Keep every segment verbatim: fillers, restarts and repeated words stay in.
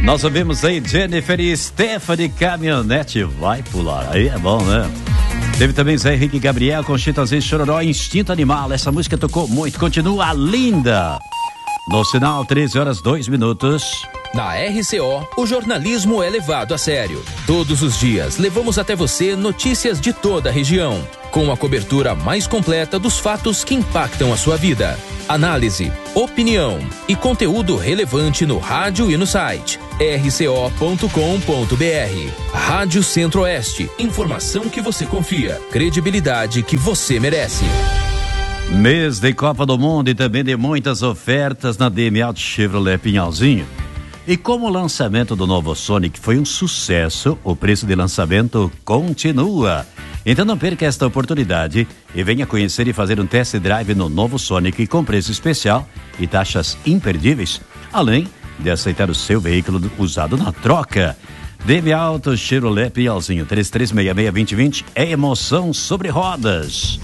Nós ouvimos aí Jennifer e Stephanie, Caminhonete Vai Pular. Aí é bom, né? Teve também Zé Henrique e Gabriel com Chitãozinho Chororó, Instinto Animal. Essa música tocou muito, continua linda. No sinal, treze horas, dois minutos. Na R C O, o jornalismo é levado a sério. Todos os dias, levamos até você notícias de toda a região, com a cobertura mais completa dos fatos que impactam a sua vida. Análise, opinião e conteúdo relevante no rádio e no site r c o ponto com ponto b r. Rádio Centro-Oeste, informação que você confia, credibilidade que você merece. Mês de Copa do Mundo e também de muitas ofertas na D M Auto Chevrolet Pinhalzinho. E como o lançamento do novo Sonic foi um sucesso, o preço de lançamento continua. Então não perca esta oportunidade e venha conhecer e fazer um test drive no novo Sonic com preço especial e taxas imperdíveis, além de aceitar o seu veículo usado na troca. D M Auto Chevrolet Pinhalzinho, três três seis seis, dois zero dois zero, é emoção sobre rodas.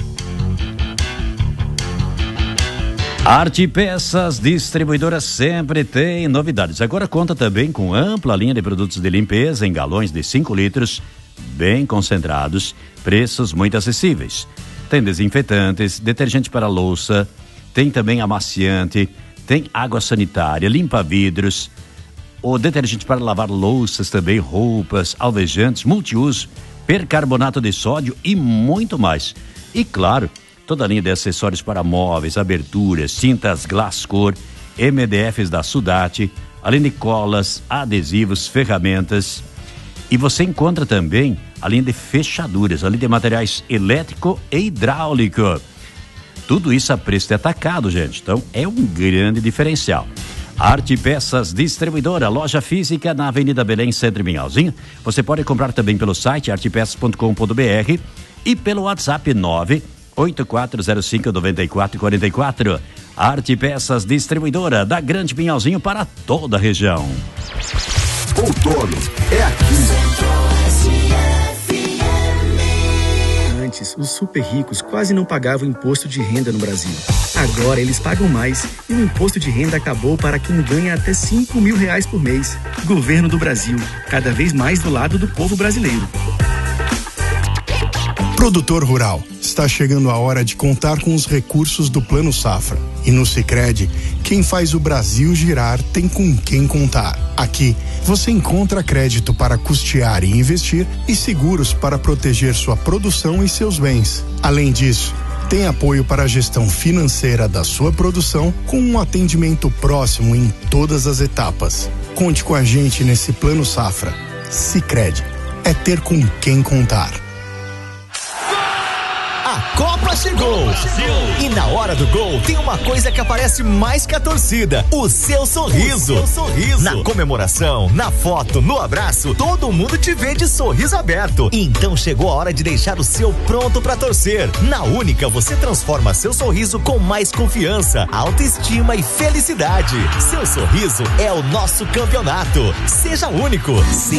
Arte Peças Distribuidora sempre tem novidades. Agora conta também com ampla linha de produtos de limpeza em galões de cinco litros, bem concentrados, preços muito acessíveis. Tem desinfetantes, detergente para louça, tem também amaciante, tem água sanitária, limpa-vidros, o detergente para lavar louças também, roupas, alvejantes, multiuso, percarbonato de sódio e muito mais. E claro, toda a linha de acessórios para móveis, aberturas, cintas Glascor, M D Fs da Sudate, além de colas, adesivos, ferramentas. E você encontra também a linha de fechaduras, além de materiais elétrico e hidráulico. Tudo isso a preço de atacado, gente. Então é um grande diferencial. Arte Peças Distribuidora, loja física na Avenida Belém, Centro e Minhalzinho. Você pode comprar também pelo site arte peças ponto com ponto b r e pelo WhatsApp nove oito quatro zero cinco nove quatro quatro quatro. Arte Peças Distribuidora da Grande Pinhalzinho para toda a região. Outono é aqui. Antes, os super ricos quase não pagavam imposto de renda no Brasil. Agora eles pagam mais e o imposto de renda acabou para quem ganha até cinco mil reais por mês. Governo do Brasil, cada vez mais do lado do povo brasileiro. Produtor rural, está chegando a hora de contar com os recursos do Plano Safra. E no Sicredi, quem faz o Brasil girar tem com quem contar. Aqui, você encontra crédito para custear e investir e seguros para proteger sua produção e seus bens. Além disso, tem apoio para a gestão financeira da sua produção com um atendimento próximo em todas as etapas. Conte com a gente nesse Plano Safra. Sicredi, é ter com quem contar. A Copa chegou! E na hora do gol tem uma coisa que aparece mais que a torcida: o seu sorriso. O seu sorriso. Na comemoração, na foto, no abraço, todo mundo te vê de sorriso aberto. Então chegou a hora de deixar o seu pronto pra torcer. Na Única você transforma seu sorriso com mais confiança, autoestima e felicidade. Seu sorriso é o nosso campeonato. Seja único. Seja